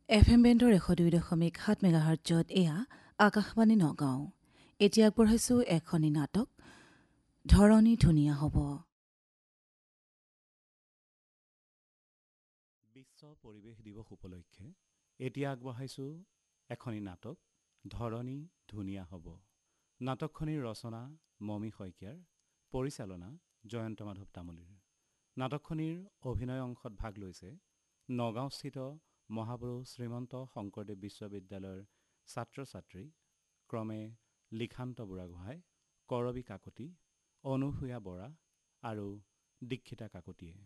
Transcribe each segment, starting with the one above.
FM বেণ্ডৰ 102.7 মেগাহাৰ্টজত এয়া আকাশবাণী নগাঁও। এতিয়া আগবঢ়াইছোঁ এখনি নাটক ধৰণী ধুনীয়া হ'ব। বিশ্ব পৰিৱেশ দিৱস উপলক্ষে এতিয়া আগবঢ়াইছোঁ এখনি নাটক ধৰণী ধুনীয়া হ'ব। নাটকখনিৰ ৰচনা মমী শইকীয়াৰ, পৰিচালনা জয়ন্ত মাধৱ তামুলীৰ। নাটকখনিৰ অভিনয় অংশত ভাগ লৈছে নগাঁওস্থিত মহাপুৰুষ শ্ৰীমন্ত শংকৰদেৱ বিশ্ববিদ্যালয়ৰ ছাত্ৰ ছাত্ৰী ক্ৰমে লিখান্ত বুঢ়াগোহাঁই, কৰবী কাকতি, অনুসূয়া বৰা আৰু দীক্ষিতা কাকতিয়ে।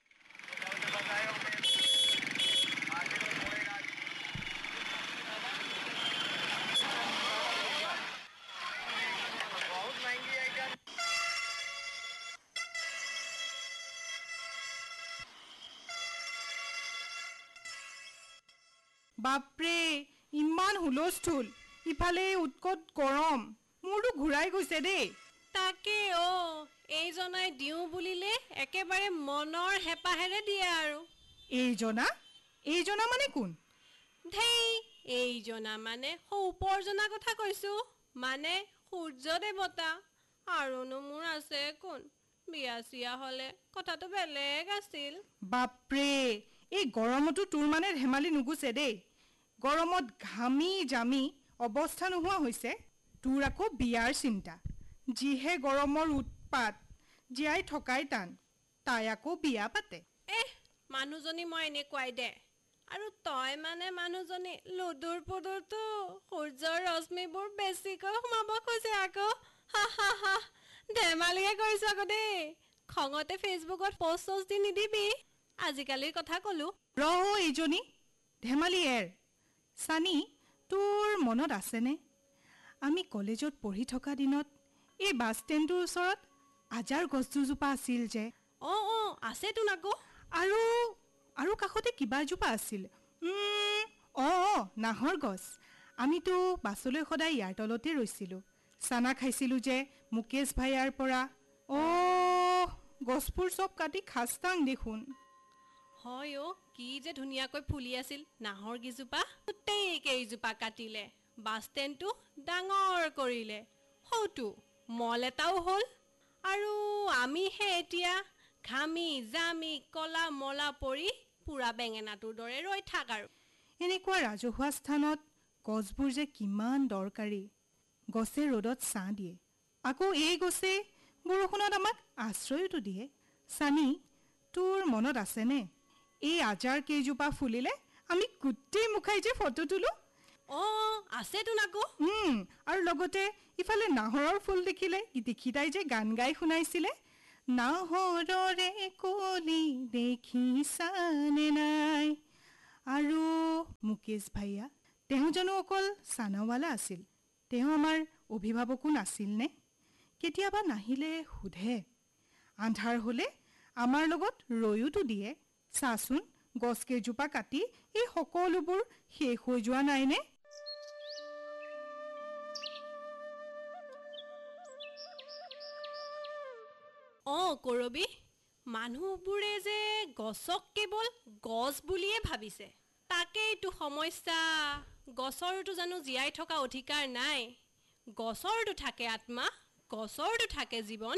বাপৰে, ইমান হুলস্থুল, ইফালে উৎকট গৰম, মোৰতো ঘূৰাই গৈছে দেই। তাকে এইজনাই দিওঁ বুলিলে একেবাৰে মনৰ হেঁপাহেৰে দিয়ে আৰু। এইজনা মানে কোন? ধেই, এইজনা মানে সৌপৰজনা কথা কৈছোঁ, মানে সূৰ্য দেৱতা। আৰুনো মোৰ আছে কোন? বিয়া চিয়া হ'লে কথাটো বেলেগ আছিল। বাপৰে, এই গৰমতো তোৰ মানে ধেমালি নুগুছে দেই। গৰমত ঘামি জামি অৱস্থা নোহোৱা হৈছে। তোৰ আকৌ বিয়াৰ চিন্তা। যিহে গৰমৰ উৎপাত, জীয়াই থকাই টান, তাই আকৌ বিয়া পাতে। মানুহজনী মই এনেকুৱাই দে। আৰু তই মানে মানুহজনী লুডুৰ পুডুৰটো, সূৰ্যৰ ৰশ্মিবোৰ বেছিকৈ সোমাব খোজে আকৌ। হা হা হা, ধেমালিয়ে কৰিছোঁ আকৌ দেই। খঙতে ফেচবুকত পষ্ট চষ্ট দি নিদিবি। আজিকালিৰ কথা ক'লোঁ। এইজনী ধেমালি এৰ। চানি, তোৰ মনত আছেনে আমি কলেজত পঢ়ি থকা দিনত এই বাছ ষ্টেণ্ডটোৰ ওচৰত আজাৰ গছ দুজোপা আছিল যে? আছেতোন আকৌ। আৰু কাষতে কিবা এজোপা আছিল, নাহৰ গছ। আমিতো বাছলৈ সদায় ইয়াৰ তলতে ৰৈছিলোঁ, চানা খাইছিলোঁ যে মুকেশ ভাইয়াৰ পৰা। গছবোৰ চব কাটি খাস্তাং দেখোন। হয় কি যে ধুনীয়াকৈ ফুলি আছিল নাহৰ গিজোপা। গোটেই কেইজোপা কাটিলে, বাছ ষ্টেণ্ডটো ডাঙৰ কৰিলে, সৌটো মল এটাও হ'ল। আৰু আমিহে এতিয়া ঘামি জামি কলা মলা পৰি পুৰা বেঙেনাটোৰ দৰে ৰৈ থাক আৰু। এনেকুৱা ৰাজহুৱা স্থানত গছবোৰ যে কিমান দৰকাৰী। গছে ৰ'দত ছাঁ দিয়ে, আকৌ এই গছে বৰষুণত আমাক আশ্ৰয়তো দিয়ে। চানি, তোৰ মনত আছেনে এই আজাৰ কেইজোপা ফুলিলে আমি গোটেই মুখাই যে ফটো তোলোঁ? আছেতোন আকৌ। আৰু লগতে ইফালে নাহৰৰ ফুল দেখিলে দীক্ষিতাই যে গান গাই শুনাইছিলে, নাহৰৰে কলি দেখিছানে নাই। আৰু মুকেশ ভাইয়া, তেওঁ জানো অকল চানাৱালা আছিল? তেওঁ আমাৰ অভিভাৱকো নাছিল নে? কেতিয়াবা নাহিলে সোধে, আন্ধাৰ হ'লে আমাৰ লগত ৰৈয়োতো দিয়ে। চাচোন, গছকেইজোপা কাটি এই সকলোবোৰ শেষ হৈ যোৱা নাইনে? কৰবী, মানুহবোৰে যে গছক কেৱল গছ বুলিয়ে ভাবিছে। তাকেইতো সমস্যা। গছৰতো জানো জীয়াই থকা অধিকাৰ নাই? গছৰতো থাকে আত্মা, গছৰতো থাকে জীৱন।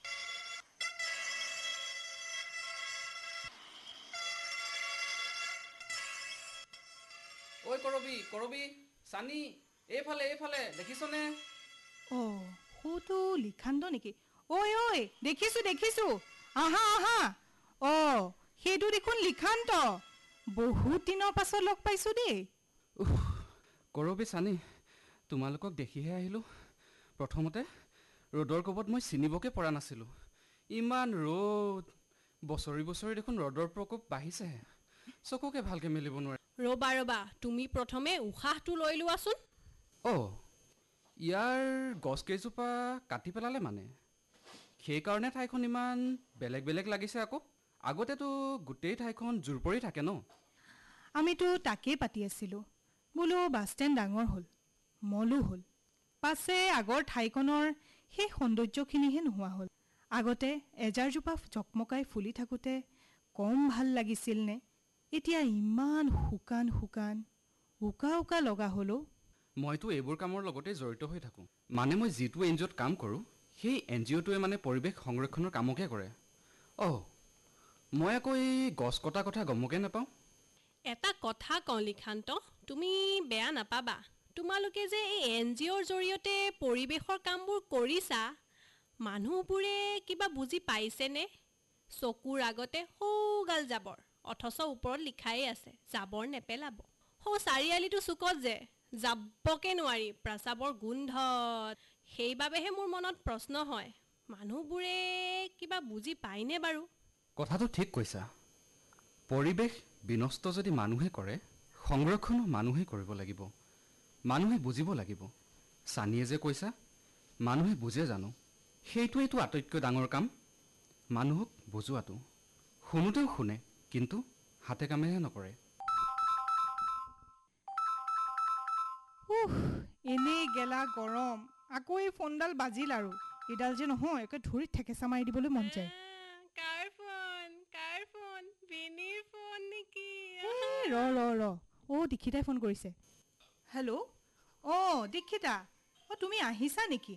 ঐ কৰবী, চানি, এইফালে দেখিছনে? সৌটো লিখান্ত নেকি? দেখিছো, আহা। সেইটো দেখোন লিখান্ত। বহুত দিনৰ পাছত লগ পাইছো দেই। কৰবী, চানি, তোমালোকক দেখিহে আহিলোঁ। প্ৰথমতে ৰ'দৰ কোবত মই চিনিবকে পৰা নাছিলোঁ। ইমান ৰ'দ, বছৰি দেখোন ৰ'দৰ প্ৰকোপ বাঢ়িছেহে। চকুকে ভালকে মেলিব নোৱাৰে। ৰ'বা, তুমি প্ৰথমে উশাহটো লৈ লোৱাচোন। ইয়াৰ গছকেইজোপা কাটি পেলালে মানে, সেইকাৰণে ঠাইখন ইমান বেলেগ লাগিছে আকৌ। আগতেতো গোটেই ঠাইখন জোৰ পৰি থাকে ন? আমিতো তাকেই পাতি আছিলোঁ, বোলো বাছ ষ্টেণ্ড ডাঙৰ হ'ল, মলো হ'ল, পাছে আগৰ ঠাইখনৰ সেই সৌন্দৰ্যখিনিহে নোহোৱা হ'ল। আগতে এজাৰজোপা জকমকাই ফুলি থাকোঁতে কম ভাল লাগিছিল নে? এতিয়া ইমান শুকান উকা উকা লগা হলো। মইতো এইবোৰ কামৰ লগতে জড়িত হৈ থাকোঁ। মানে মই যিটো NGOত কাম কৰোঁ সেই NGOটোৱে মানে পৰিৱেশ সংৰক্ষণৰ কামকে কৰে। মই আকৌ এই গছ কটা কথা গমকে নাপাওঁ। এটা কথা কওঁ লিখান্ত, তুমি বেয়া নাপাবা। তোমালোকে যে এই NGOৰ জৰিয়তে পৰিৱেশৰ কামবোৰ কৰিছা, মানুহবোৰে কিবা বুজি পাইছেনে? চকুৰ আগতে সৌগাল জাবৰ, অথচ ওপৰত লিখাই আছে জাবৰ নেপেলাব। চাৰিআলিটো চুকত যে যাবকে নোৱাৰি প্ৰস্ৰাৱৰ গোন্ধত। সেইবাবেহে মোৰ মনত প্ৰশ্ন হয়, মানুহবোৰে কিবা বুজি পায়নে বাৰু? কথাটো ঠিক কৈছা। পৰিৱেশ বিনষ্ট যদি মানুহে কৰে, সংৰক্ষণো মানুহে কৰিব লাগিব। মানুহে বুজিব লাগিব। চানীয়ে যে কৈছা মানুহে বুজে জানো, সেইটোৱেইটো আটাইতকৈ ডাঙৰ কাম। মানুহক বুজোৱাটো। শুনোতেও শুনে, কিন্তু হাতে কামেহে নকৰে। এনেই গেলা গৰম। আকৌ এই ফোনডাল বাজিল আৰু এইডাল যে নহয় একে ধৰি ঠেকেচা মাৰি দিবলৈ মন যায়। কাৰ ফোন? বিনিৰ ফোন নেকি? দীক্ষিতাই ফোন কৰিছে। হেল্ল', দীক্ষিতা, তুমি আহিছা নেকি?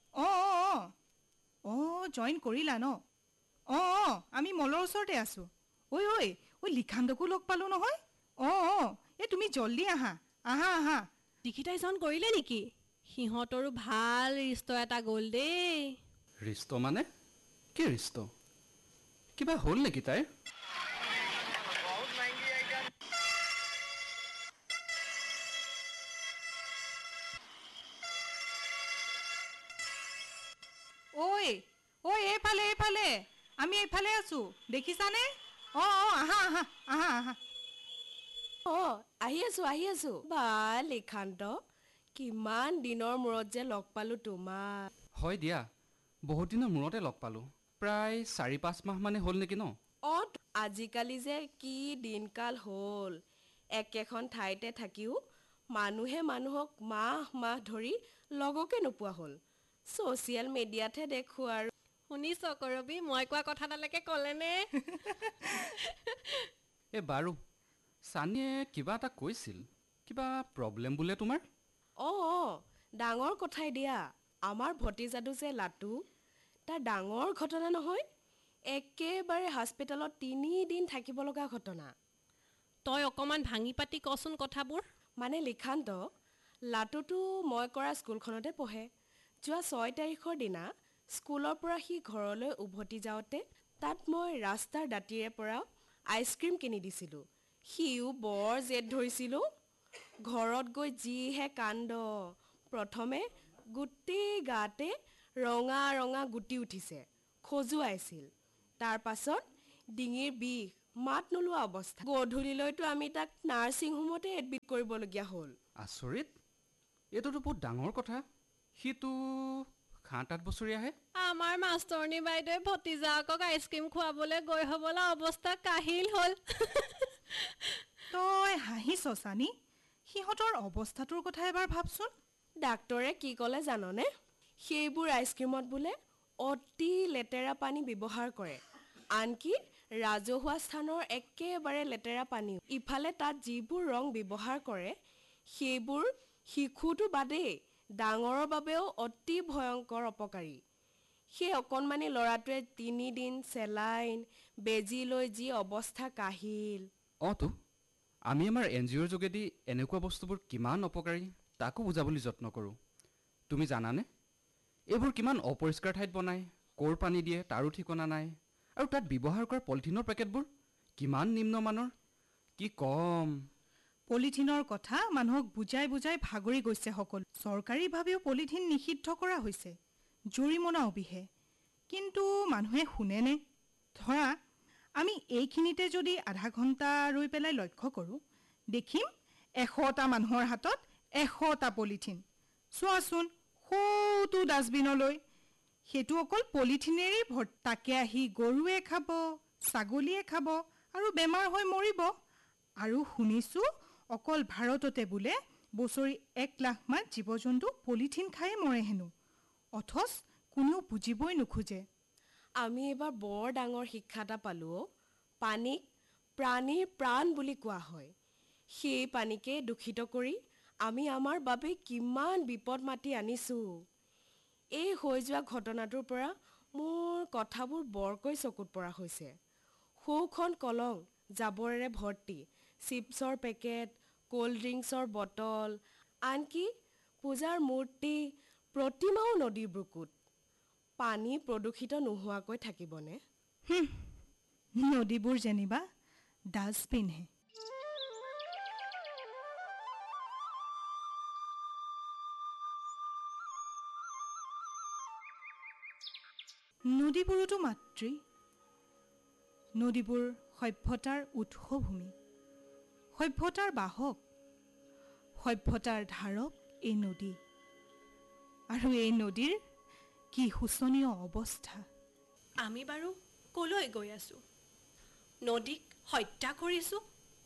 জইন কৰিলা ন? আমি মলৰ ওচৰতে আছোঁ। ঐ লিখান্তকো লগ পালোঁ নহয়। এই তুমি জল্দি আহা। দীক্ষিতাই জইন কৰিলে নেকি? সিহঁতৰো ভাল ৰিষ্ট এটা গ'ল দেই। ৰিষ্ট মানে? কি ৰিষ্ট? কিবা হ'ল নেকি তাইৰ? এইফালে আমি এইফালে আছোঁ, দেখিছানে? আহা। আহি আছো। বা লিখান্ত, কিমান দিনৰ মূৰত যে লগ পালোঁ তোমাক। হয় দিয়া, বহুত দিনৰ মূৰতে লগ পালোঁ। প্ৰায় 4-5 মাহ মানে হ'ল নেকি ন? আজিকালি যে কি দিনকাল হ'ল। একেখন ঠাইতে থাকিও মানুহে মানুহক মাহ ধৰি লগকে নোপোৱা হ'ল। ছ'চিয়েল মিডিয়াতহে দেখোঁ আৰু। শুনিছ কৰবী, মই কোৱা কথাডালৈকে ক'লেনে? বাৰু, চানীয়ে কিবা এটা কৈছিল। কিবা প্ৰব্লেম বোলে তোমাৰ? ডাঙৰ কথাই দিয়া। আমাৰ ভতিজাটো যে লাটু, তাৰ ডাঙৰ ঘটনা নহয়। একেবাৰে হস্পিটেলত 3 দিন থাকিব লগা ঘটনা। তই অকণমান ভাঙি পাতি কচোন কথাবোৰ। মানে লিখান্ত, লাটুটো মই কৰা স্কুলখনতে পঢ়ে। যোৱা 6 তাৰিখৰ দিনা স্কুলৰ পৰা সি ঘৰলৈ উভতি যাওঁতে তাত মই ৰাস্তাৰ দাঁতিৰে পৰা আইচক্ৰীম কিনি দিছিলোঁ। সিও বৰ জেদ ধৰিছিলোঁ। ঘৰত গৈ যিহে কাণ্ড। প্ৰথমে গোটেই গাতে ৰঙা গুটি উঠিছে, খজুৱাইছিল। তাৰ পাছত ডিঙিৰ বিষ, মাত নোলোৱা অৱস্থা। গধূলিলৈতো আমি তাক নাৰ্ছিং হোমতে এডমিট কৰিবলগীয়া হ'ল। আচৰিত, এইটোতো বহুত ডাঙৰ কথা। সিটো 7-8 বছৰীয়াহে। আমাৰ মাষ্টৰণী বাইদেৱে ভতিজাকক আইচক্ৰীম খুৱাবলৈ গৈ হ'বলা অৱস্থা কাহিল হ'ল। তই হাঁহিছ চানী? সিহঁতৰ অৱস্থাটোৰ কথা এবাৰ ভাবচোন। ডাক্তৰে কি ক'লে জাননে? সেইবোৰ আইচক্ৰীমত বোলে অতি লেতেৰা পানী ব্যৱহাৰ কৰে। আনকি ৰাজহুৱা স্থানৰ একেবাৰে লেতেৰা পানীও। ইফালে তাত যিবোৰ ৰং ব্যৱহাৰ কৰে সেইবোৰ শিশুটো বাদেই ডাঙৰৰ বাবেও অতি ভয়ংকৰ অপকাৰী। সেই অকণমানি ল'ৰাটোৱে 3 দিন চেলাইন, বেজী লৈ যি অৱস্থা কাহিল। আমি আমাৰ NGOৰ যোগেদি এনেকুৱা বস্তুবোৰ কিমান অপকাৰী তাকো বুজাবলৈ যত্ন কৰোঁ। তুমি জানানে? এইবোৰ কিমান অপৰিষ্কাৰ ঠাইত বনায়, ক'ৰ পানী দিয়ে তাৰো ঠিকনা নাই। আৰু তাত ব্যৱহাৰ কৰা পলিথিনৰ পেকেটবোৰ কিমান নিম্নমানৰ। কি কম। পলিথিনৰ কথা মানুহক বুজাই ভাগৰি গৈছে সকলো। চৰকাৰীভাৱেও পলিথিন নিষিদ্ধ কৰা হৈছে, জৰিমনা অবিহে। কিন্তু মানুহে শুনেনে? ধৰা আমি এইখিনিতে যদি আধা ঘণ্টা ৰৈ পেলাই লক্ষ্য কৰোঁ, দেখিম 100টা মানুহৰ হাতত 100টা পলিথিন। চোৱাচোন সৌটো ডাষ্টবিনলৈ, সেইটো অকল পলিথিনেৰেই ভৰ্তি। তাকে আহি গৰুৱে খাব, ছাগলীয়ে খাব আৰু বেমাৰ হৈ মৰিব। আৰু শুনিছোঁ অকল ভাৰততে বোলে বছৰি 1 লাখমান জীৱ জন্তু পলিথিন খায়ে মৰে হেনো। অথচ কোনেও বুজিবই নোখোজে। আমি এইবাৰ বৰ ডাঙৰ শিক্ষা এটা পালোঁ। পানীক প্ৰাণীৰ প্ৰাণ বুলি কোৱা হয়। সেই পানীকে দূষিত কৰি আমি আমাৰ বাবে কিমান বিপদ মাতি আনিছোঁ। এই হৈ যোৱা ঘটনাটোৰ পৰা মোৰ কথাবোৰ বৰকৈ চকুত পৰা হৈছে। সৌখন কলং জাবৰেৰে ভৰ্তি, চিপছৰ পেকেট, ক'ল্ড ড্ৰিংকছৰ বটল, আনকি পূজাৰ মূৰ্তি, প্ৰতিমাও নদীৰ বুকুত। পানী প্ৰদূষিত নোহোৱাকৈ থাকিবনে? নদীবোৰ যেনিবা ডাষ্টবিনহে। নদীবোৰোতো মাতৃ। নদীবোৰ সভ্যতাৰ উৎসভূমি, সভ্যতাৰ বাহক, সভ্যতাৰ ধাৰক এই নদী। আৰু এই নদীৰ কি শোচনীয় অৱস্থা। আমি বাৰু কলৈ গৈ আছোঁ? নদীক হত্যা কৰিছোঁ,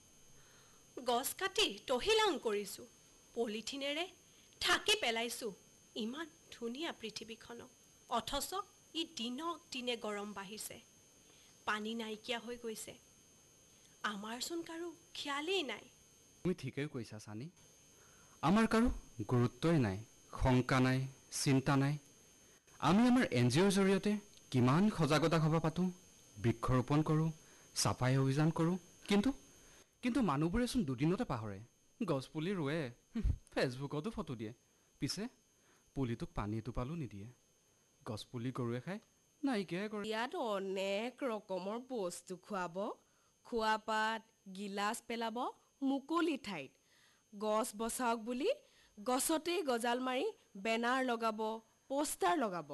গছ কাটি তহিলাং কৰিছোঁ, পলিথিনেৰে ঢাকি পেলাইছোঁ ইমান ধুনীয়া পৃথিৱীখনক। অথচ ই দিনক দিনে গৰম বাঢ়িছে, পানী নাইকিয়া হৈ গৈছে। আমাৰচোন কাৰো খিয়ালেই নাই। তুমি ঠিকেই কৈছা চানি। আমাৰ কাৰো গুৰুত্বই নাই, শংকা নাই, চিন্তা নাই। আমি আমাৰ NGOৰ জৰিয়তে কিমান সজাগতা সভা পাতোঁ, বৃক্ষৰোপণ কৰোঁ, চাফাই অভিযান কৰোঁ, কিন্তু মানুহবোৰেচোন দুদিনতে পাহৰে। গছপুলি ৰুৱে, ফেচবুকতো ফটো দিয়ে, পিছে পুলিটোক পানী এটোপালো নিদিয়ে। গছপুলি গৰুৱে খাই নাইকিয়াই কৰে। ইয়াত অনেক ৰকমৰ বস্তু খুৱাব, খোৱাপাত, গিলাচ পেলাব মুকলি ঠাইত। গছ বচাওক বুলি গছতেই গজাল মাৰি বেনাৰ লগাব, পোষ্টাৰ লগাব।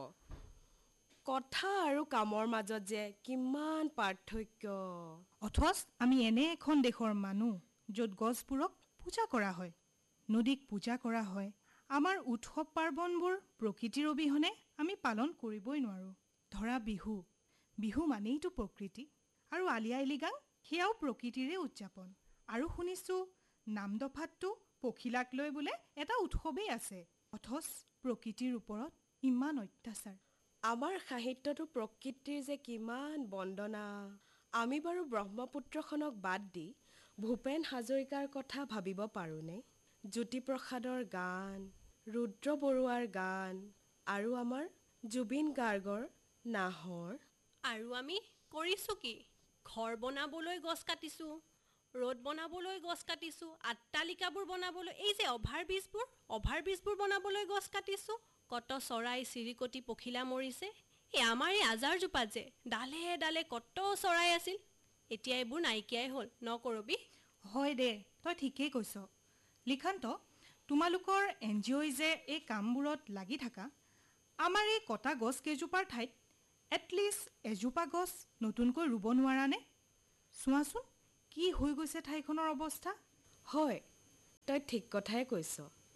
কথা আৰু কামৰ মাজত যে কিমান পাৰ্থক্য। অথচ আমি এনে এখন দেশৰ মানুহ য'ত গছবোৰক পূজা কৰা হয়, নদীক পূজা কৰা হয়। আমাৰ উৎসৱ পাৰ্বণবোৰ প্ৰকৃতিৰ অবিহনে আমি পালন কৰিবই নোৱাৰোঁ। ধৰা বিহু, বিহু মানেইতো প্ৰকৃতি। আৰু আলি আই লৃগাং, সেয়াও প্ৰকৃতিৰে উদযাপন। আৰু শুনিছোঁ নামদফাততো পখিলাক লৈ বোলে এটা উৎসৱেই আছে। অথচ প্ৰকৃতিৰ ওপৰত ইমান অত্যাচাৰ। আমাৰ সাহিত্যটো প্ৰকৃতিৰ যে কিমান বন্দনা। আমি বাৰু ব্ৰহ্মপুত্ৰখনক বাদ দি ভূপেন হাজৰিকাৰ কথা ভাবিব পাৰোঁনে? জ্যোতিপ্ৰসাদৰ গান, ৰুদ্ৰ বৰুৱাৰ গান, আৰু আমাৰ জুবিন গাৰ্গৰ নাহৰ। আৰু আমি কৰিছোঁ কি? ঘৰ বনাবলৈ গছ কাটিছোঁ, ৰোড বনাবলৈ গছ কাটিছোঁ, আট্টালিকাবোৰ বনাবলৈ, এই যে অভাৰব্ৰিজবোৰ বনাবলৈ গছ কাটিছোঁ। কত চৰাই চিৰিকটি পখিলা মৰিছে। এই আমাৰ এই আজাৰজোপাত যে ডালে ডালে কত চৰাই আছিল, এতিয়া এইবোৰ নাইকিয়াই হ'ল। নকৰবি। হয় দে, তই ঠিকেই কৈছ। লিখান্ত, তোমালোকৰ NGOই যে এই কামবোৰত লাগি থাকা, আমাৰ এই কটা গছ কেইজোপাৰ ঠাইত এটলিষ্ট এজোপা গছ নতুনকৈ ৰুব নোৱাৰানে? চোৱাচোন কি হৈ গৈছে ঠাইখনৰ অৱস্থা। হয়, তই ঠিক কথাই কৈছ।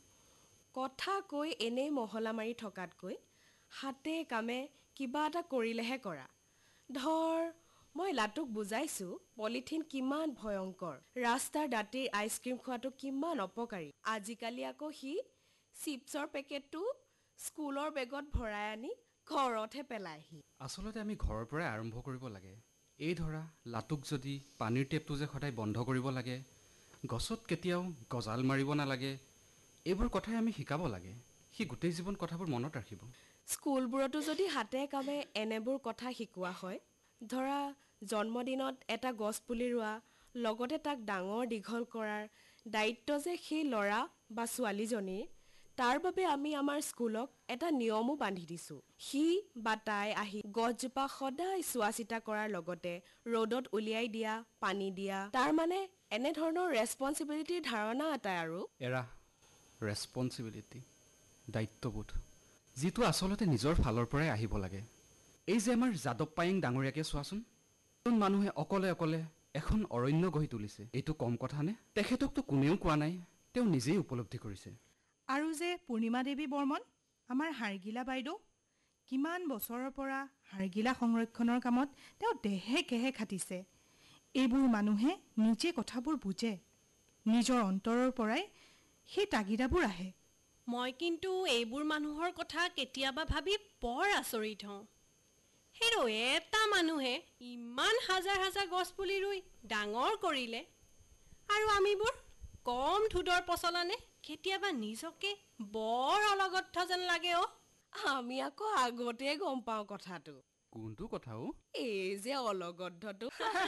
কথা কৈ এনেই মহলা মাৰি থকাতকৈ হাতে কামে কিবা এটা কৰিলেহে কৰা। ধৰ, মই লাটুক বুজাইছোঁ পলিথিন কিমান ভয়ংকৰ, ৰাস্তাৰ দাঁতিৰ আইচক্ৰীম খোৱাটো কিমান অপকাৰী। আজিকালি আকৌ সি চিপছৰ পেকেটটো স্কুলৰ বেগত ভৰাই আনি ঘৰতহে পেলাইহি। আচলতে আমি ঘৰৰ পৰাই আৰম্ভ কৰিব লাগে। এই ধৰা, লাটুক যদি পানীৰ টেপটো যে সদায় বন্ধ কৰিব লাগে, গছত কেতিয়াও গজাল মাৰিব নালাগে, এইবোৰ কথাই আমি শিকাব লাগে। সি গোটেই জীৱন কথাবোৰ মনত ৰাখিব। স্কুলবোৰতো যদি হাতে কামে এনেবোৰ কথা শিকোৱা হয়, ধৰা জন্মদিনত এটা গছ পুলি ৰোৱা, লগতে তাক ডাঙৰ দীঘল কৰাৰ দায়িত্ব যে সেই ল'ৰা বা ছোৱালীজনীৰ, তাৰ বাবে আমি আমাৰ স্কুলক এটা নিয়মো বান্ধি দিছোঁ। সি বা তাই আহি গছজোপা সদায় চোৱা চিতা কৰাৰ লগতে ৰ'দত উলিয়াই দিয়া, পানী দিয়া, তাৰ মানে এনেধৰণৰ ৰেছপনচিবিলিটিৰ ধাৰণা এটাই আৰু। এৰা ৰেছপনচিবিলিটি, দায়িত্ববোধ, যিটো আচলতে নিজৰ ফালৰ পৰাই আহিব লাগে। এই যে আমাৰ যাদৱ পায়েং ডাঙৰীয়াকে চোৱাচোন, এজন মানুহে অকলে অকলে এখন অৰণ্য গঢ়ি তুলিছে। এইটো কম কথা নে? তেখেতকতো কোনেও কোৱা নাই, তেওঁ নিজেই উপলব্ধি কৰিছে। আৰু যে পূৰ্ণিমা দেৱী বৰ্মন, আমাৰ হাৰ্গিলা বাইদেউ, কিমান বছৰৰ পৰা হাৰ্গিলা সংৰক্ষণৰ কামত তেওঁ দেহে কেহে খাটিছে। এইবোৰ মানুহে নিজে কথাবোৰ বুজে, নিজৰ অন্তৰৰ পৰাই সেই তাগিদাবোৰ আহে। মই কিন্তু এইবোৰ মানুহৰ কথা কেতিয়াবা ভাবি বৰ আচৰিত হওঁ। হেৰ' এটা মানুহে ইমান হাজাৰ হাজাৰ গছ পুলি ৰুই ডাঙৰ কৰিলে, আৰু আমিবোৰ কম ধুদৰ পচলানে কেতিয়াবা নিজকে বৰ অলগদ্ধ যেন লাগে অ'। আমি আকৌ আগতে গম পাওঁ কথাটো। কোনটো কথাও? এই যে অলগদ্ধটো।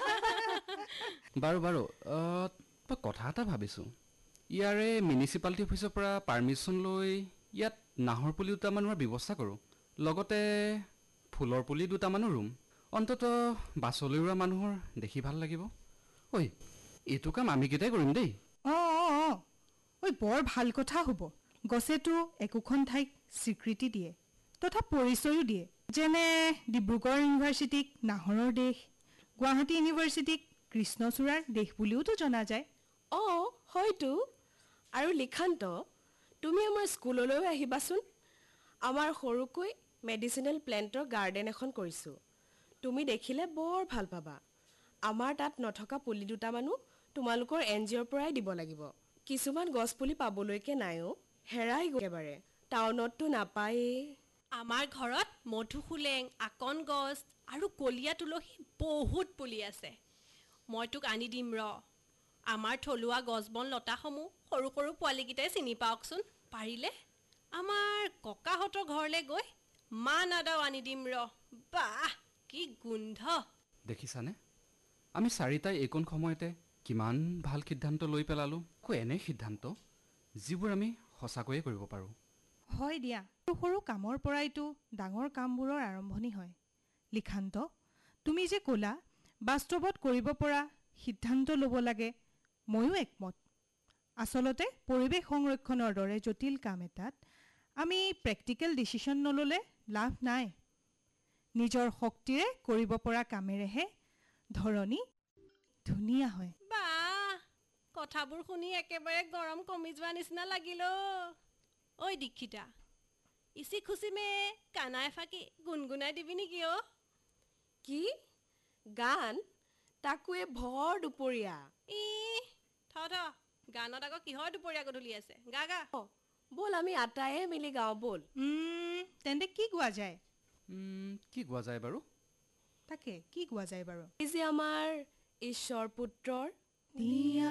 বাৰু বাৰু মই কথা এটা ভাবিছোঁ। ইয়াৰে মিউনিচিপালিটি অফিচৰ পৰা পাৰ্মিশ্যন লৈ ইয়াত নাহৰ পুলি দুটামানৰ ব্যৱস্থা কৰোঁ, লগতে ফুলৰ পুলি দুটামানো ৰুম। অন্ততঃ বাছলৈ ৰোৱা মানুহৰ দেখি ভাল লাগিব। ঐ, এইটো কাম আমিকেইটাই কৰিম দেই। অঁ ঐ, বৰ ভাল কথা হ'ব। গছেতো একোখন ঠাইক স্বীকৃতি দিয়ে তথা পৰিচয়ো দিয়ে। যেনে ডিব্ৰুগড় ইউনিভাৰ্চিটিক নাহৰৰ দেশ, গুৱাহাটী ইউনিভাৰ্চিটিক কৃষ্ণচূড়াৰ দেশ বুলিওতো জনা যায়। অঁ হয়তো। আৰু লিখান্ত, তুমি আমাৰ স্কুললৈও আহিবাচোন। আমাৰ সৰুকৈ মেডিচিনেল প্লেণ্টৰ গাৰ্ডেন এখন কৰিছোঁ। তুমি দেখিলে বৰ ভাল পাবা। আমাৰ তাত নথকা পুলি দুটামানো তোমালোকৰ NGOৰ পৰাই দিব লাগিব। কিছুমান গছপুলি পাবলৈকে নাইও, হেৰাই একেবাৰে। টাউনততো নাপায়েই। আমাৰ ঘৰত মধুসোলেং, আকন গছ আৰু কলীয়া তুলসী বহুত পুলি আছে। মই তোক আনি দিম ৰ। আমাৰ থলুৱা গছ বন লতাসমূহ সৰু সৰু পোৱালীকেইটাই চিনি পাওকচোন। পাৰিলে আমাৰ ককাহঁতৰ ঘৰলৈ গৈ মান আদাও আনি দিম ৰ। বাহ, কি গোন্ধ! দেখিছানে, আমি চাৰিটাই এইকণ সময়তে কিমান ভাল সিদ্ধান্ত লৈ পেলালোঁ। এনে সিদ্ধান্ত যিবোৰ আমি সঁচাকৈয়ে কৰিব পাৰোঁ। হয় দিয়া, সৰু সৰু কামৰ পৰাইতো ডাঙৰ কামবোৰৰ আৰম্ভণি হয়। লিখান্ত, তুমি যে ক'লা বাস্তৱত কৰিব পৰা সিদ্ধান্ত ল'ব লাগে, ময়ো একমত। আচলতে পৰিৱেশ সংৰক্ষণৰ দৰে জটিল কাম এটাত আমি প্ৰেক্টিকেল ডিচিশ্যন নল'লে লাভ নাই। নিজৰ শক্তিৰে কৰিব পৰা কামেৰেহে ধৰণী ধুনীয়া হয়। বাহ, কথাবোৰ শুনি একেবাৰে গৰম কমি যোৱা নিচিনা লাগিল। ঐ দীক্ষিতা, ইচি খুচি মে কানা এফাকি গুণগুণাই দিবি নেকি অ'? কি গান? তাকোৱে ভৰ দুপৰীয়া। গানত আকৌ কিহৰ দুপৰীয়া গধূলি আছে? গা গা। ব'ল আমি আটায়ে মিলি গাওঁ ব'ল। তেন্তে কি গোৱা যায়? কি গোৱা যায় বাৰু? তাকে কি গোৱা যায় বাৰু? এই যে আমাৰ ঈশ্বৰ পুত্ৰৰ দিয়া